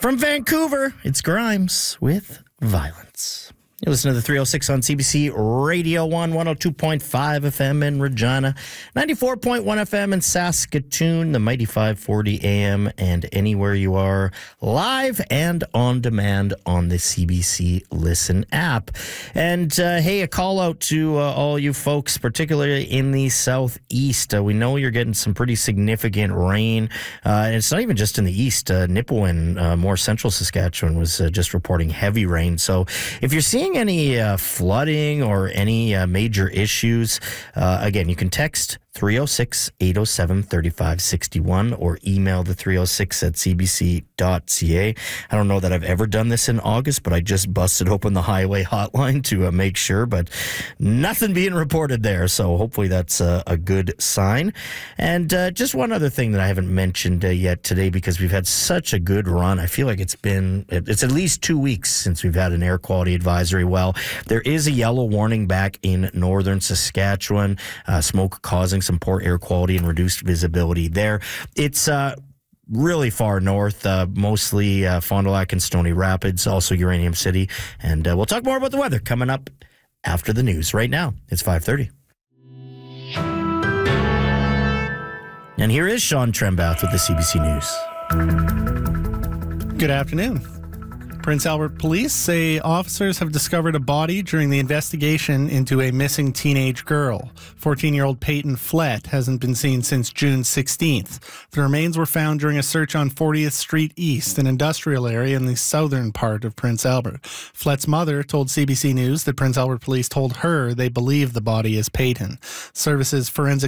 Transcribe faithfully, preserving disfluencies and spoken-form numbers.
From Vancouver, it's Grimes with Violence. You listen to the three oh six on C B C Radio one, one oh two point five F M in Regina, ninety-four point one F M in Saskatoon, the mighty five forty A M, and anywhere you are, live and on demand on the C B C Listen app. And uh, hey, a call out to uh, all you folks, particularly in the southeast. Uh, we know you're getting some pretty significant rain. Uh, and it's not even just in the east. Uh, Nipawin, uh, more central Saskatchewan, was uh, just reporting heavy rain. So if you're seeing any uh, flooding or any uh, major issues, uh, again, you can text three oh six, eight oh seven, three five six one or email the three oh six at c b c dot c a. I don't know that I've ever done this in August, but I just busted open the highway hotline to uh, make sure, but nothing being reported there. So hopefully that's uh, a good sign. And uh, just one other thing that I haven't mentioned uh, yet today, because we've had such a good run. I feel like it's been, it's at least two weeks since we've had an air quality advisory. Well, there is a yellow warning back in northern Saskatchewan, uh, smoke causing some poor air quality and reduced visibility there. It's uh, really far north, uh, mostly uh, Fond du Lac and Stony Rapids, also Uranium City. And uh, we'll talk more about the weather coming up after the news. Right now, it's five thirty. And here is Sean Trembath with the C B C News. Good afternoon. Prince Albert police say officers have discovered a body during the investigation into a missing teenage girl. fourteen-year-old Peyton Flett hasn't been seen since June sixteenth. The remains were found during a search on fortieth Street East, an industrial area in the southern part of Prince Albert. Flett's mother told C B C News that Prince Albert police told her they believe the body is Peyton. Services forensic